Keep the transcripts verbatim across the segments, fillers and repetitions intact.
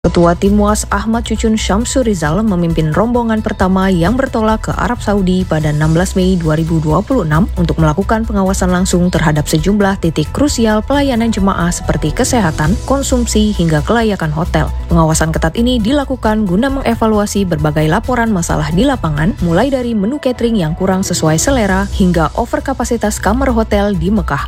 Ketua Timwas Ahmad Cucun Syamsurizal memimpin rombongan pertama yang bertolak ke Arab Saudi pada enam belas Mei dua ribu dua puluh enam untuk melakukan pengawasan langsung terhadap sejumlah titik krusial pelayanan jemaah seperti kesehatan, konsumsi, hingga kelayakan hotel. Pengawasan ketat ini dilakukan guna mengevaluasi berbagai laporan masalah di lapangan, mulai dari menu catering yang kurang sesuai selera hingga overkapasitas kamar hotel di Mekah.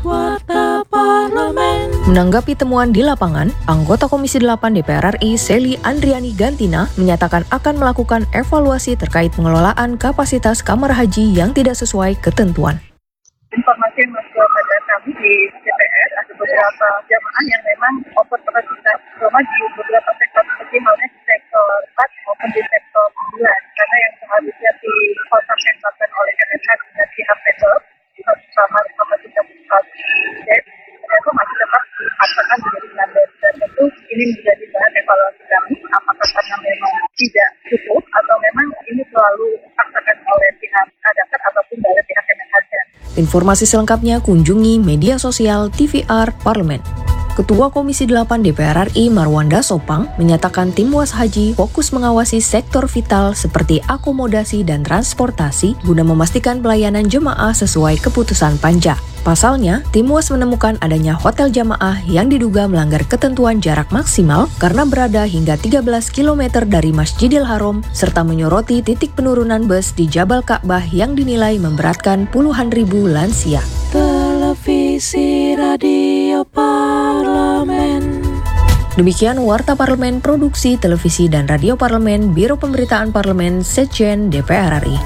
Menanggapi temuan di lapangan, anggota Komisi delapan D P R R I Seli Andriani Gantina menyatakan akan melakukan evaluasi terkait pengelolaan kapasitas kamar haji yang tidak sesuai ketentuan. Informasi yang masuk kepada kami di D P R, ada beberapa jamaah yang memang overkapasitas rumah di beberapa sektor seperti halnya di sektor empat maupun di sektor sembilan, karena yang seharusnya dikonsultasikan oleh Kemenhak dengan pihak vendor bersama kapasitas bed, itu masih tetap dipaksakan menjadi enam bed, dan tentu ini menjadi bahan evaluasi kami, apakah karena memang tidak cukup atau memang ini selalu dipaksakan oleh pihak adapter ataupun dari pihak Kemenhak. Informasi selengkapnya kunjungi media sosial T V R Parlemen. Ketua Komisi delapan D P R R I Marwanda Sopang menyatakan Timwas Haji fokus mengawasi sektor vital seperti akomodasi dan transportasi guna memastikan pelayanan jemaah sesuai keputusan Panja. Pasalnya, Timwas menemukan adanya hotel jamaah yang diduga melanggar ketentuan jarak maksimal karena berada hingga tiga belas kilometer dari Masjidil Haram serta menyoroti titik penurunan bus di Jabal Ka'bah yang dinilai memberatkan puluhan ribu lansia. Televisi Radio Parlemen. Demikian Warta Parlemen Produksi Televisi dan Radio Parlemen Biro Pemberitaan Parlemen Sekjen D P R R I.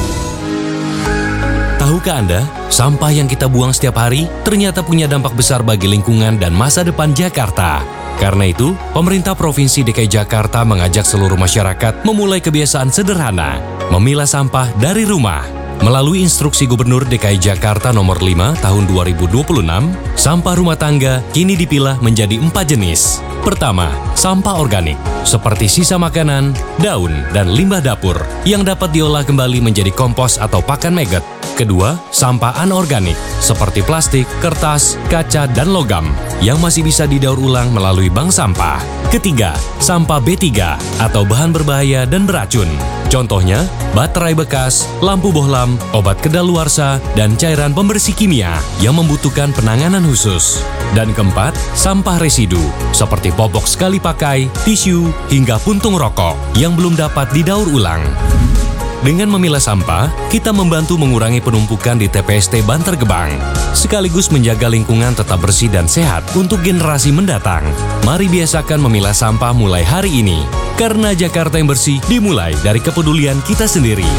Tahukah Anda, sampah yang kita buang setiap hari ternyata punya dampak besar bagi lingkungan dan masa depan Jakarta. Karena itu, pemerintah Provinsi D K I Jakarta mengajak seluruh masyarakat memulai kebiasaan sederhana, memilah sampah dari rumah. Melalui instruksi Gubernur D K I Jakarta nomor lima tahun dua ribu dua puluh enam, sampah rumah tangga kini dipilah menjadi empat jenis. Pertama, sampah organik, seperti sisa makanan, daun, dan limbah dapur, yang dapat diolah kembali menjadi kompos atau pakan maggot. Kedua, sampah anorganik, seperti plastik, kertas, kaca, dan logam, yang masih bisa didaur ulang melalui bank sampah. Ketiga, sampah B tiga, atau bahan berbahaya dan beracun. Contohnya, baterai bekas, lampu bohlam, obat kedaluarsa, dan cairan pembersih kimia yang membutuhkan penanganan khusus. Dan keempat, sampah residu, seperti popok sekali pakai, tisu, hingga puntung rokok yang belum dapat didaur ulang. Dengan memilah sampah, kita membantu mengurangi penumpukan di T P S T Bantar Gebang, sekaligus menjaga lingkungan tetap bersih dan sehat untuk generasi mendatang. Mari biasakan memilah sampah mulai hari ini, karena Jakarta yang bersih dimulai dari kepedulian kita sendiri.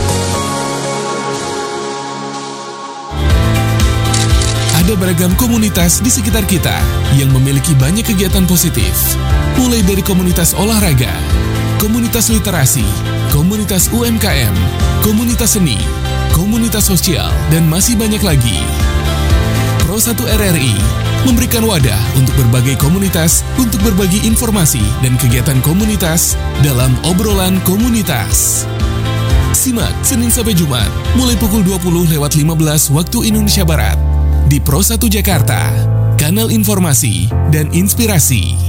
Ada beragam komunitas di sekitar kita yang memiliki banyak kegiatan positif, mulai dari komunitas olahraga, komunitas literasi, komunitas U M K M, komunitas seni, komunitas sosial, dan masih banyak lagi. Pro satu R R I memberikan wadah untuk berbagai komunitas untuk berbagi informasi dan kegiatan komunitas dalam obrolan komunitas. Simak Senin sampai Jumat mulai pukul dua puluh lewat lima belas waktu Indonesia Barat di Pro satu Jakarta, kanal informasi dan inspirasi.